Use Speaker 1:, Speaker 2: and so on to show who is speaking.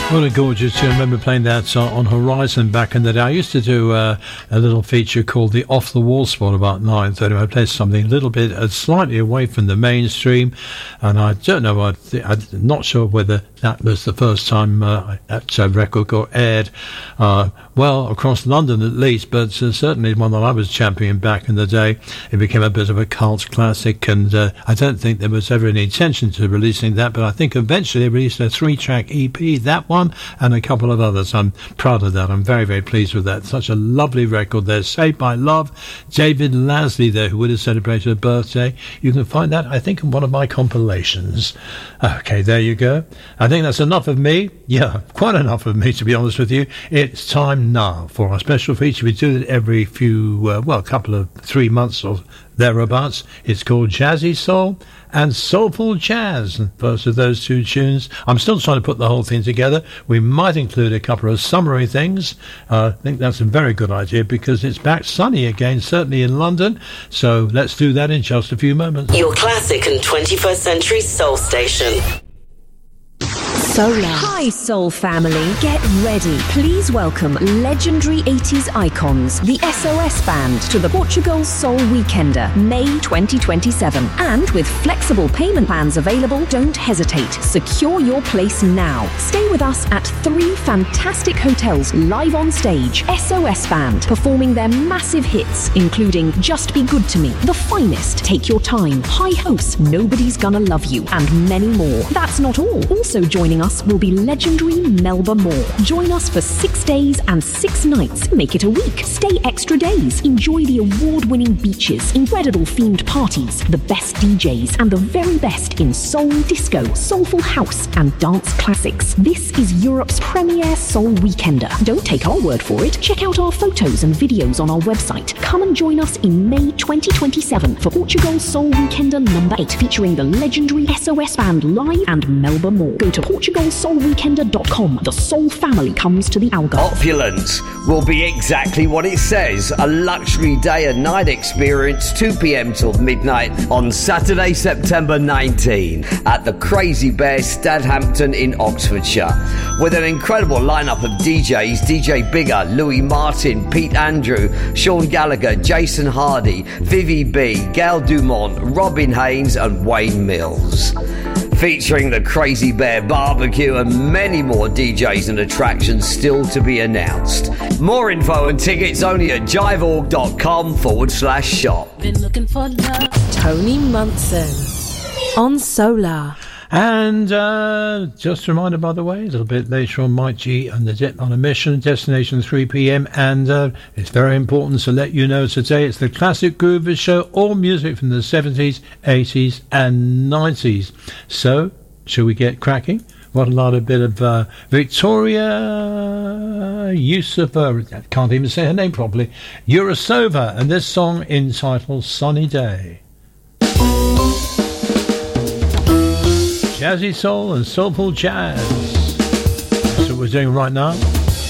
Speaker 1: What a gorgeous tune. I remember playing that on Horizon back in the day. I used to do a little feature called the Off the Wall spot about 9:30. I played something a little bit slightly away from the mainstream, and I don't know, I'm not sure whether that was the first time that record got aired, well, across London at least, but certainly one that I was championing back in the day. It became a bit of a cult classic, and I don't think there was ever any intention to releasing that, but I think eventually they released a 3-track EP, that one, and a couple of others. I'm proud of that. I'm very, very pleased with that. Such a lovely record there. Saved by Love. David Lasley there, who would have celebrated a birthday. You can find that, I think, in one of my compilations. Okay, there you go. I think that's enough of me. Yeah, quite enough of me, to be honest with you. It's time now for our special feature. We do it every few, couple of 3 months or thereabouts. It's called Jazzy Soul and Soulful Jazz. First of those two tunes. I'm still trying to put the whole thing together. We might include a couple of summary things. I think that's a very good idea because it's back sunny again, certainly in London. So let's do that in just a few moments.
Speaker 2: Your classic and 21st century soul station.
Speaker 3: Solar. Hi, Soul family. Get ready. Please welcome legendary 80s icons, the SOS Band, to the Portugal Soul Weekender, May 2027. And with flexible payment plans available, don't hesitate. Secure your place now. Stay with us at 3 fantastic hotels live on stage. SOS Band performing their massive hits, including Just Be Good to Me, The Finest, Take Your Time, High Hopes, Nobody's Gonna Love You, and many more. That's not all. Also joining us will be legendary Melba Moore. Join us for 6 days and 6 nights. Make it a week. Stay extra days. Enjoy the award-winning beaches, incredible themed parties, the best DJs, and the very best in soul, disco, soulful house, and dance classics. This is Europe's premier soul weekender. Don't take our word for it. Check out our photos and videos on our website. Come and join us in May 2027 for Portugal Soul Weekender number 8, featuring the legendary SOS Band live and Melba Moore. Go to PortugalSoulWeekender.com. The Soul family comes to the Algarve.
Speaker 4: Opulence will be exactly what it says. A luxury day and night experience, 2 p.m. till midnight on Saturday, September 19 at the Crazy Bear, Stadhampton in Oxfordshire. With an incredible lineup of DJs, DJ Bigger, Louis Martin, Pete Andrew, Sean Gallagher, Jason Hardy, Vivi B, Gail Dumont, Robin Haynes and Wayne Mills. Featuring the Crazy Bear Barbecue and many more DJs and attractions still to be announced. More info and tickets only at jiveorg.com/shop.
Speaker 5: Been looking for love. Tony Munson on Solar.
Speaker 1: And just a reminder, by the way, a little bit later on, Mike G and the Dip on a Mission, destination 3 p.m. And it's very important to let you know today it's the Classic Groovers Show, all music from the 70s, 80s and 90s. So, shall we get cracking? What a lot of bit of Victoria Yusova, I can't even say her name properly, Yurosova, and this song entitled Sunny Day. Jazzy soul and soulful jazz. That's what we're doing right now.